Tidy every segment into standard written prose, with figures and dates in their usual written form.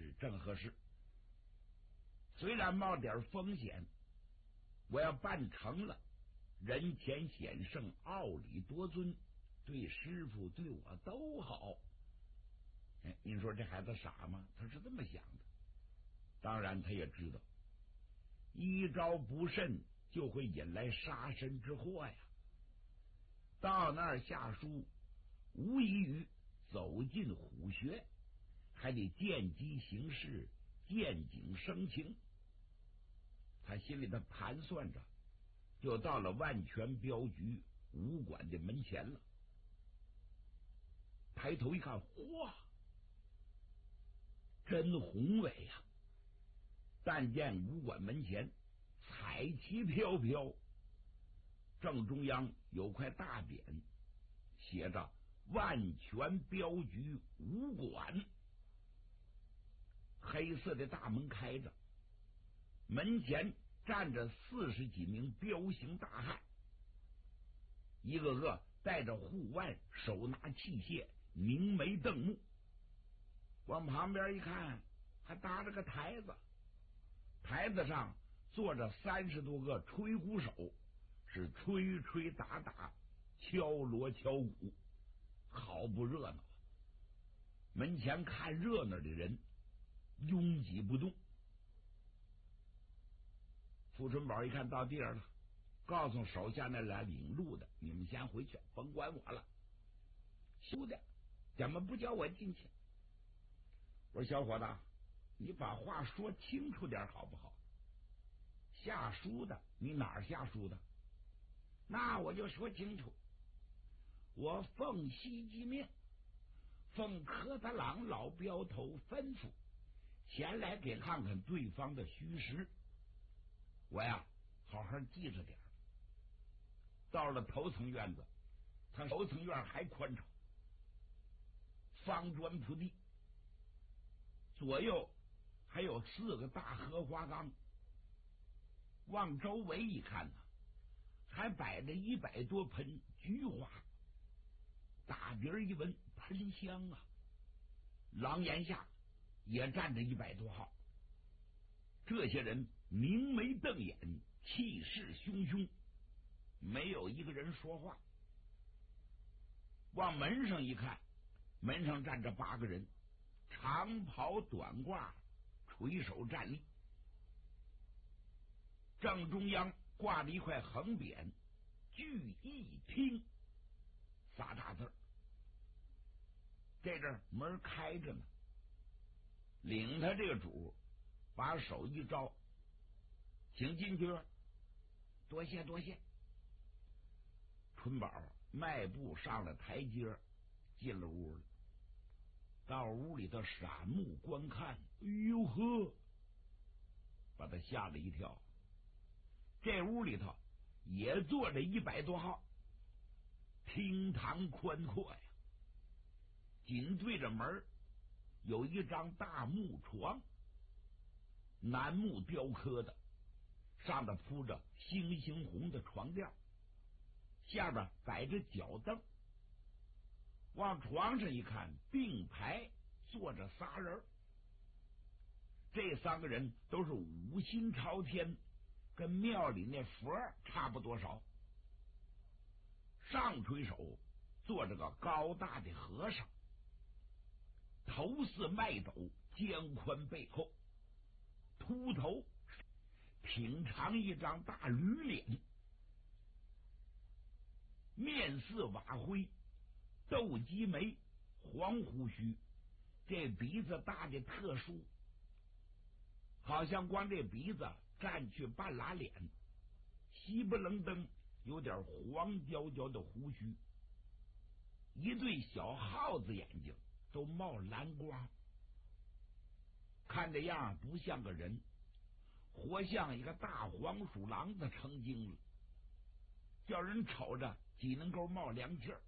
是正合适。虽然冒点风险，我要办成了，人前显圣，傲礼多尊，对师傅对我都好。您说这孩子傻吗？他是这么想的。当然他也知道一招不慎就会引来杀身之祸呀。到那儿下书无异于走进虎穴，还得见机行事，见景生情。他心里头盘算着，就到了万全镖局武馆的门前了。抬头一看，嚯，真宏伟呀！但见武馆门前彩旗飘飘，正中央有块大匾，写着万全镖局武馆。黑色的大门开着，门前站着40几名彪形大汉，一个个戴着护腕，手拿器械，凝眉瞪目。往旁边一看，还搭着个台子，台子上坐着30多个吹鼓手，是吹吹打打，敲锣敲鼓，好不热闹。门前看热闹的人拥挤不动。傅春宝一看到地儿了，告诉手下那俩领路的，你们先回去，甭管我了。休的，怎么不叫我进去？我说小伙子，你把话说清楚点好不好？下书的，你哪儿下书的？那我就说清楚，我奉西机命，奉科德朗老镖头吩咐，前来给看看对方的虚实。我呀，好好记着点。到了头层院子，他头层院还宽敞，方砖铺地，左右还有4个大荷花缸。往周围一看呢，还摆着100多盆菊花，打鼻一闻，喷香啊！廊檐下也站着100多号。这些人明眉瞪眼，气势汹汹，没有一个人说话。往门上一看，门上站着8个人，长袍短褂，垂手站立。正中央挂着一块横匾，聚义厅仨大字。这阵门开着呢，领他这个主把手一招，请进去。多谢多谢。春宝迈步上了台阶，进了屋了。到屋里头闪目观看，哎呦呵，把他吓了一跳。这屋里头也坐着100多号，厅堂宽阔呀。紧对着门有一张大木床，楠木雕刻的，上面铺着猩猩红的床垫，下边摆着脚凳。往床上一看，并排坐着仨人，这3个人都是五心朝天，跟庙里那佛差不多少。上垂手坐着个高大的和尚，头似麦斗，肩宽背厚，秃头，挺长一张大驴脸，面似瓦灰，斗鸡眉，黄胡须，这鼻子大的特殊，好像光这鼻子占去半拉脸，稀不楞登，有点黄焦焦的胡须，一对小耗子眼睛都冒蓝光，看这样不像个人，活像一个大黄鼠狼子成精了，叫人瞅着几能够冒凉气儿。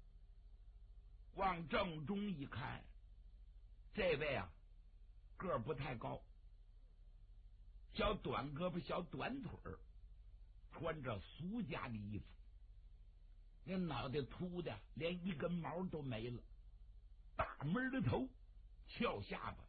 往正中一看，这位啊个儿不太高，小短胳膊小短腿儿，穿着俗家的衣服，那脑袋秃的连一根毛都没了，大闷的头，翘下巴，